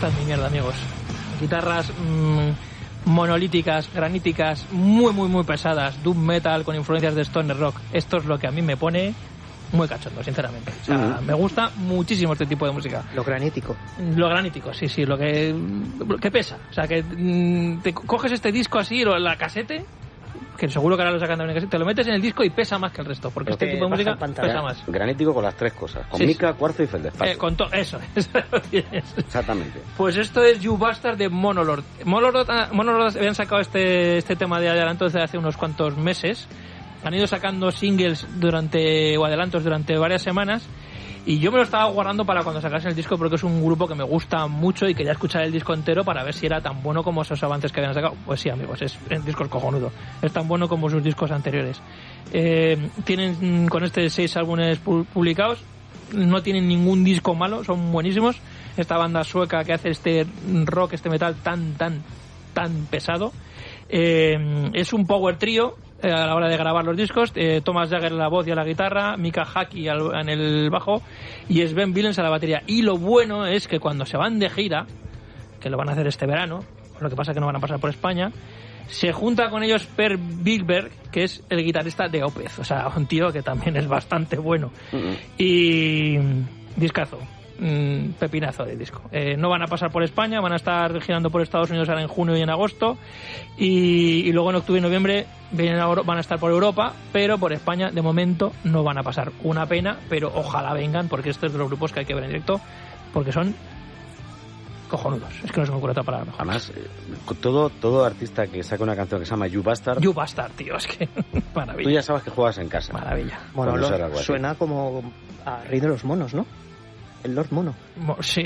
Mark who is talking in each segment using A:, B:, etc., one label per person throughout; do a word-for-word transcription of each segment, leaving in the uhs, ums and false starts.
A: esta es mi mierda, amigos. Guitarras mmm, monolíticas, graníticas, muy, muy, muy pesadas, doom metal con influencias de stoner rock. Esto es lo que a mí me pone muy cachondo, sinceramente. O sea, uh-huh. me gusta muchísimo este tipo de música.
B: Lo granítico.
A: Lo granítico, sí, sí, lo que, lo que pesa. O sea, que mmm, te coges este disco así, la casete, que seguro que ahora lo sacan de una casete, te lo metes en el disco y pesa más que el resto, porque este tipo de música pesa más.
C: Granítico con las tres cosas, con
A: sí,
C: mica,
A: sí.
C: cuarzo y feldespato.
A: Eh, con todo, eso, eso lo tienes.
C: Exactamente.
A: Pues esto es You Bastard de Monolord. Monolord, Monolord habían sacado este, este tema de adelanto desde hace unos cuantos meses. Han ido sacando singles durante o adelantos durante varias semanas y yo me lo estaba guardando para cuando sacasen el disco porque es un grupo que me gusta mucho y quería escuchar el disco entero para ver si era tan bueno como esos avances que habían sacado. Pues sí, amigos, es el disco es cojonudo, es tan bueno como sus discos anteriores. Eh, tienen con este seis álbumes publicados, no tienen ningún disco malo, son buenísimos. Esta banda sueca que hace este rock, este metal tan, tan, tan pesado. Eh, es un power trío eh, a la hora de grabar los discos. eh, Thomas Jagger a la voz y a la guitarra, Mika Hakkinen al, en el bajo y Sven Willens a la batería. Y lo bueno es que cuando se van de gira, que lo van a hacer este verano, lo que pasa es que no van a pasar por España, se junta con ellos Per Wiberg, que es el guitarrista de Opeth, o sea, un tío que también es bastante bueno. Uh-huh. Y discazo, mm, pepinazo de disco. Eh, no van a pasar por España, van a estar girando por Estados Unidos ahora en junio y en agosto, y, y luego en octubre y noviembre vienen a, van a estar por Europa, pero por España de momento no van a pasar. Una pena, pero ojalá vengan, porque estos es de los grupos que hay que ver en directo, porque son cojonudos. Es que no se me ocurre otra palabra mejor.
C: Además, eh, todo, todo artista que saca una canción que se llama You Bastard...
A: You Bastard, tío, es que maravilla.
C: Tú ya sabes que juegas en casa.
A: Maravilla.
B: Bueno, lo, suena como a Rey de los Monos, ¿no? El Lord Mono.
A: Mo, sí.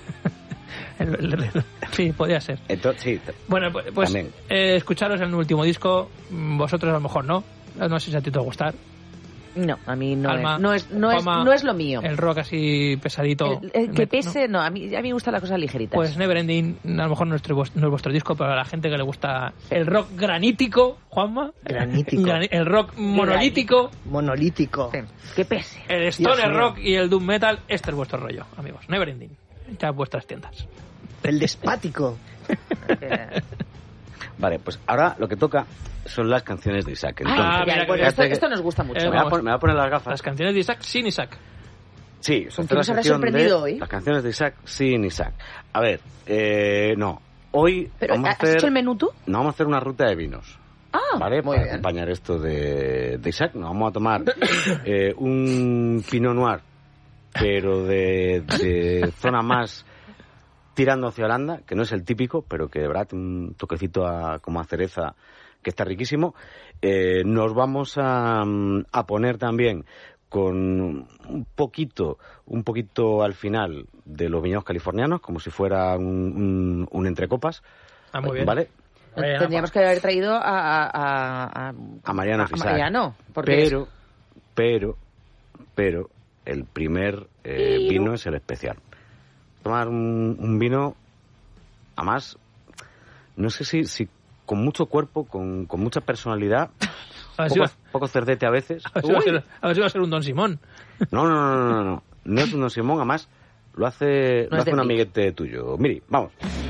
A: el, el, el, sí, podría ser.
C: Entonces, sí,
A: bueno, pues, pues eh, escucharos el último disco. Vosotros a lo mejor no. No sé si a ti te va a gustar.
D: No, a mí no,
A: Alma,
D: es, no, es, no,
A: Fama,
D: es, no es lo mío.
A: El rock así pesadito.
D: El, el que pese, ¿no? no, a mí, a mí me gustan las cosas ligeritas.
A: Pues Neverending, a lo mejor no es, no es vuestro disco, pero a la gente que le gusta el rock granítico, Juanma.
B: Granítico.
A: El rock monolítico.
B: Monolítico.
D: Sí, que pese.
A: El stoner rock y el doom metal, este es vuestro rollo, amigos. Neverending. Ya vuestras tiendas.
B: El despático.
C: Vale, pues ahora lo que toca son las canciones de Isaac. Entonces,
D: ah, mira, bueno, esto, esto nos gusta mucho.
A: Eh,
C: me, voy a poner, me voy a poner las gafas.
A: Las canciones de Isaac sin Isaac.
C: Sí,
D: ¿con qué nos habrá sorprendido hoy?
C: Las canciones de Isaac sin Isaac. A ver, eh, no. Hoy
D: ¿Pero
C: vamos a
D: has
C: hacer...
D: hecho el menú tú?
C: No, vamos a hacer una ruta de vinos.
D: Ah,
C: ¿vale?
D: muy
C: Para
D: bien.
C: acompañar esto de, de Isaac. Nos vamos a tomar eh, un Pinot Noir, pero de, de zona más tirando hacia Holanda, que no es el típico, pero que de verdad un toquecito a, como a cereza, que está riquísimo. Eh, nos vamos a, a poner también con un poquito, un poquito al final de los viñedos californianos, como si fuera un, un, un entrecopas.
A: Ah, muy bien.
C: ¿Vale?
D: Tendríamos que haber traído a... A, a,
C: a Mariano
D: a,
C: Fisac.
D: A Mariano.
C: Pero,
D: es...
C: pero, pero, el primer eh, vino es el especial. Tomar un, un vino, además, no sé si, si con mucho cuerpo, con, con mucha personalidad, poco, va... poco cerdete a veces.
A: A ver, si va a, ser, a ver si va a ser un Don Simón.
C: No, no, no, no, no, no, no es un Don Simón, además lo hace, no lo hace un amiguete tuyo. Miri, vamos.